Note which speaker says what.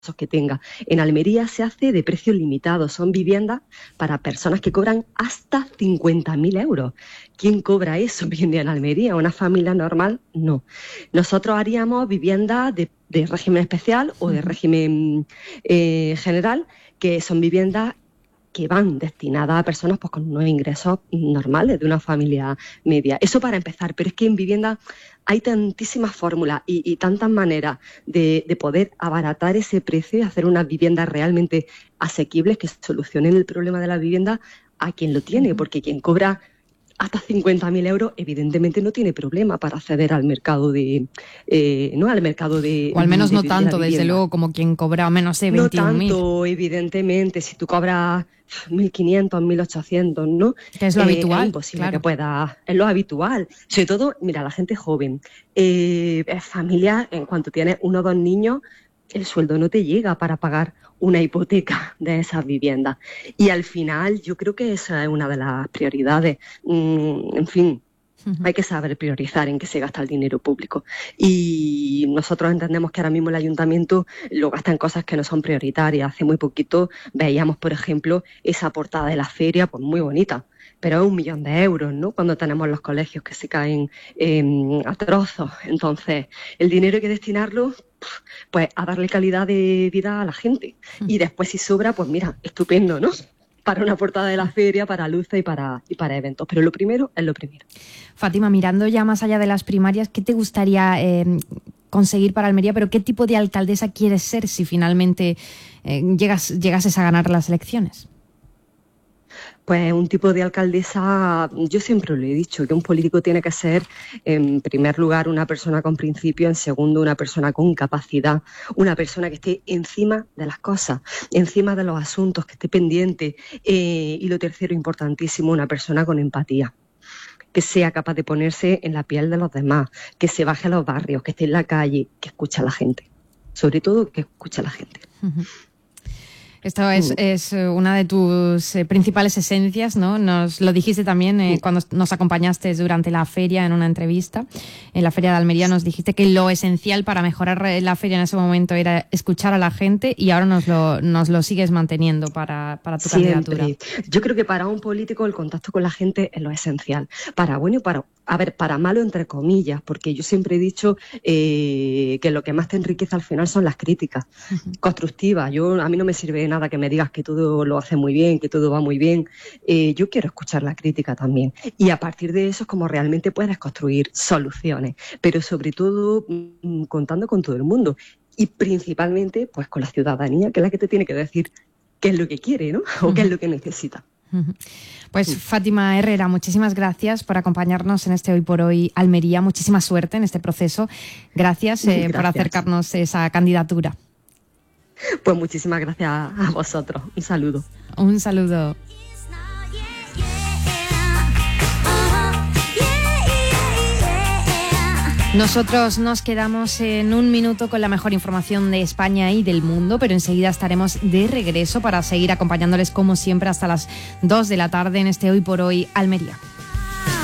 Speaker 1: que tenga. En Almería se hace de precio limitado, son viviendas para personas que cobran hasta 50.000 euros. ¿Quién cobra eso hoy en día en Almería? ¿Una familia normal? No. Nosotros haríamos viviendas de régimen especial o de régimen general, que son viviendas que van destinadas a personas pues con unos ingresos normales de una familia media. Eso para empezar, pero es que en vivienda hay tantísimas fórmulas y tantas maneras de poder abaratar ese precio y hacer unas viviendas realmente asequibles que solucionen el problema de la vivienda a quien lo tiene, porque quien cobra hasta 50.000 euros, evidentemente no tiene problema para acceder al mercado de... al mercado de...
Speaker 2: O al menos no tanto, desde luego, como quien cobra menos de 21.000.
Speaker 1: No tanto, evidentemente. Si tú cobras 1.500, 1.800, ¿no?
Speaker 2: Que es lo habitual.
Speaker 1: Es imposible,
Speaker 2: claro.
Speaker 1: que puedas... Es lo habitual. Sobre todo, mira, la gente joven. Familia, en cuanto tienes 1 o 2 niños, el sueldo no te llega para pagar una hipoteca de esas viviendas. Y al final yo creo que esa es una de las prioridades. En fin, hay que saber priorizar en qué se gasta el dinero público. Y nosotros entendemos que ahora mismo el ayuntamiento lo gasta en cosas que no son prioritarias. Hace muy poquito veíamos, por ejemplo, esa portada de la feria, pues muy bonita, pero es 1 millón de euros, ¿no? Cuando tenemos los colegios que se caen a trozos. Entonces, el dinero hay que destinarlo pues a darle calidad de vida a la gente. Y después, si sobra, pues mira, estupendo, ¿no? Para una portada de la feria, para luces y para eventos. Pero lo primero es lo primero.
Speaker 2: Fátima, mirando ya más allá de las primarias, ¿qué te gustaría conseguir para Almería? ¿Pero qué tipo de alcaldesa quieres ser si finalmente llegases a ganar las elecciones?
Speaker 1: Pues un tipo de alcaldesa, yo siempre lo he dicho, que un político tiene que ser, en primer lugar, una persona con principio, en segundo, una persona con capacidad, una persona que esté encima de las cosas, encima de los asuntos, que esté pendiente, y lo tercero, importantísimo, una persona con empatía, que sea capaz de ponerse en la piel de los demás, que se baje a los barrios, que esté en la calle, que escuche a la gente, sobre todo que escuche a la gente.
Speaker 2: Uh-huh. Esto es una de tus principales esencias, ¿no? Nos lo dijiste también cuando nos acompañaste durante la feria en una entrevista. En la Feria de Almería nos dijiste que lo esencial para mejorar la feria en ese momento era escuchar a la gente, y ahora nos lo sigues manteniendo para tu candidatura.
Speaker 1: Yo creo que para un político el contacto con la gente es lo esencial. Para malo entre comillas, porque yo siempre he dicho que lo que más te enriquece al final son las críticas constructivas. A mí no me sirve nada que me digas que todo lo hace muy bien, que todo va muy bien. Yo quiero escuchar la crítica también. Y a partir de eso es como realmente puedes construir soluciones, pero sobre todo contando con todo el mundo y principalmente pues con la ciudadanía, que es la que te tiene que decir qué es lo que quiere, ¿no? O qué es lo que necesita.
Speaker 2: Pues Fátima Herrera, muchísimas gracias por acompañarnos en este Hoy por Hoy Almería. Muchísima suerte en este proceso. Gracias. Por acercarnos a esa candidatura.
Speaker 1: Pues muchísimas gracias a vosotros. Un saludo.
Speaker 2: Un saludo. Nosotros nos quedamos en un minuto con la mejor información de España y del mundo, pero enseguida estaremos de regreso para seguir acompañándoles como siempre hasta las 2 de la tarde en este Hoy por Hoy Almería.